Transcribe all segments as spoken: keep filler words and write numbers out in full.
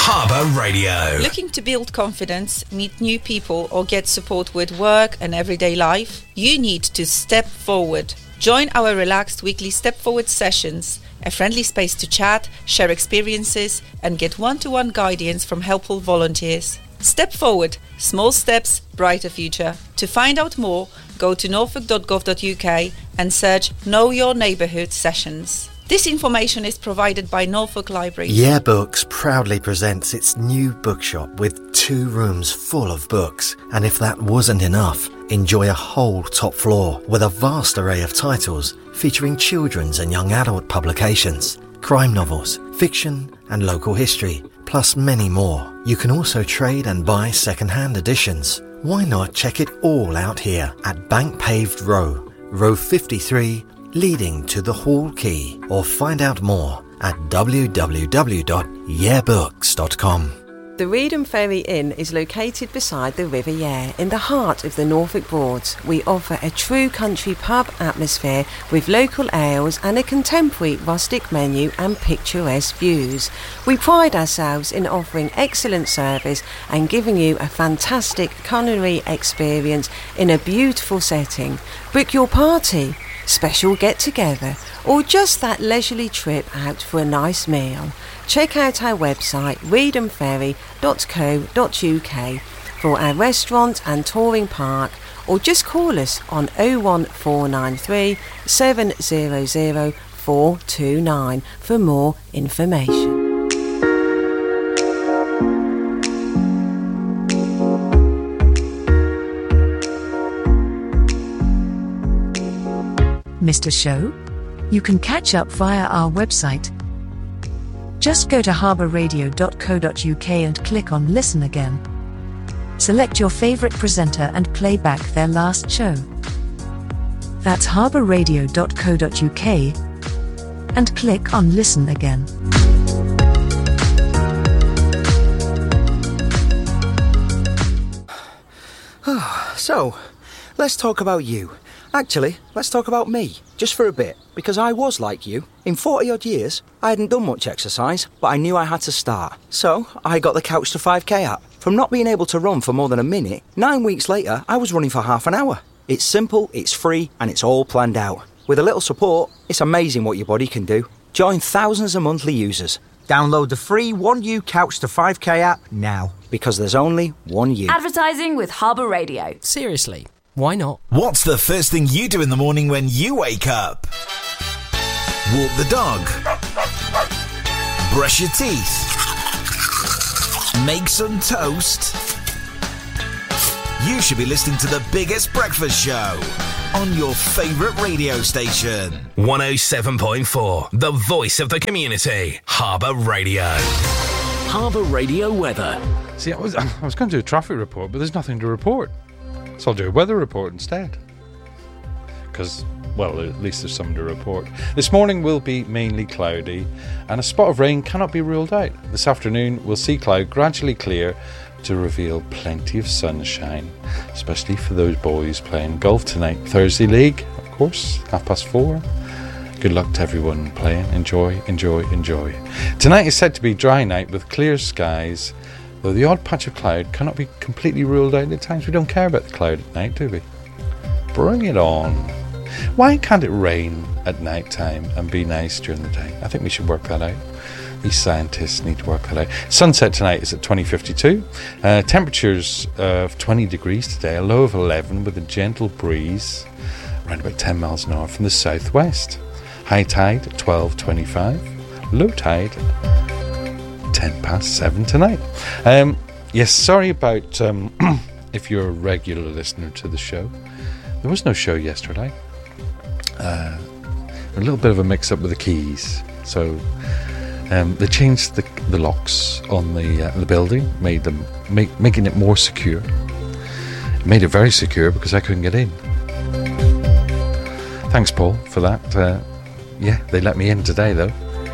Harbour Radio. Looking to build confidence, meet new people or get support with work and everyday life? You need to step forward. Join our relaxed weekly Step Forward sessions, a friendly space to chat, share experiences and get one-to-one guidance from helpful volunteers. Step Forward. Small steps, brighter future. To find out more, go to norfolk dot gov dot U K and search Know Your Neighbourhood sessions. This information is provided by Norfolk Libraries. Yeah Books proudly presents its new bookshop with two rooms full of books. And if that wasn't enough, enjoy a whole top floor with a vast array of titles featuring children's and young adult publications, crime novels, fiction and local history, plus many more. You can also trade and buy second-hand editions. Why not check it all out here at Bank Paved Row, row fifty-three, leading to the Hall Quay, or find out more at w w w dot yeah books dot com. The Reedham Ferry Inn is located beside the River Yare in the heart of the Norfolk Broads. We offer a true country pub atmosphere with local ales and a contemporary rustic menu and picturesque views. We pride ourselves in offering excellent service and giving you a fantastic culinary experience in a beautiful setting. Book your party, special get-together, or just that leisurely trip out for a nice meal. Check out our website reedham ferry dot co dot U K for our restaurant and touring park, or just call us on oh one four nine three, seven zero zero, four two nine for more information. Missed a show? You can catch up via our website. Just go to harbour radio dot co dot U K and click on Listen Again. Select your favourite presenter and play back their last show. That's harbour radio dot co dot U K and click on Listen Again. So, let's talk about you. Actually, let's talk about me, just for a bit, because I was like you. In forty odd years, I hadn't done much exercise, but I knew I had to start. So, I got the Couch to five K app. From not being able to run for more than a minute, nine weeks later, I was running for half an hour. It's simple, it's free, and it's all planned out. With a little support, it's amazing what your body can do. Join thousands of monthly users. Download the free one U Couch to five K app now, because there's only one you. Advertising with Harbour Radio. Seriously. Why not? What's the first thing you do in the morning when you wake up? Walk the dog. Brush your teeth. Make some toast. You should be listening to the biggest breakfast show on your favourite radio station. one oh seven point four, the voice of the community. Harbour Radio. Harbour Radio weather. See, I was, I was going to do a traffic report, but there's nothing to report. So I'll do a weather report instead. Because, well, at least there's something to report. This morning will be mainly cloudy, and a spot of rain cannot be ruled out. This afternoon we'll see cloud gradually clear to reveal plenty of sunshine, especially for those boys playing golf tonight. Thursday League, of course, half past four. Good luck to everyone playing. Enjoy, enjoy, enjoy. Tonight is said to be dry night with clear skies, though the odd patch of cloud cannot be completely ruled out at times. We don't care about the cloud at night, do we? Bring it on. Why can't it rain at night time and be nice during the day? I think we should work that out. These scientists need to work that out. Sunset tonight is at twenty fifty-two. Uh, temperatures of twenty degrees today, a low of eleven with a gentle breeze around about ten miles an hour from the southwest. High tide at twelve twenty-five. Low tide ten past seven tonight. Um, yes, sorry about um, if you're a regular listener to the show. There was no show yesterday. Uh, a little bit of a mix-up with the keys. So um, they changed the, the locks on the uh, the building, made them make, making it more secure. It made it very secure because I couldn't get in. Thanks, Paul, for that. Uh, yeah, they let me in today, though.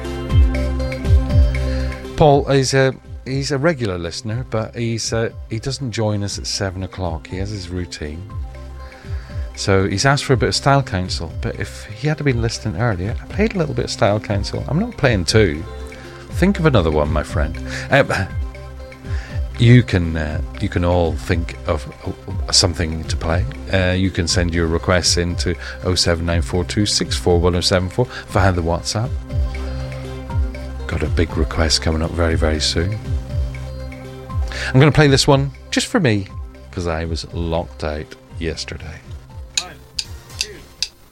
Paul is a he's a regular listener, but he's uh, he doesn't join us at seven o'clock. He has his routine, so he's asked for a bit of Style Council. But if he had been listening earlier, I played a little bit of Style Council. I'm not playing two. Think of another one, my friend. Uh, you can uh, you can all think of uh, something to play. Uh, you can send your requests in to oh seven nine four two six four one oh seven four via the WhatsApp. Got a big request coming up very, very soon. I'm going to play this one just for me because I was locked out yesterday.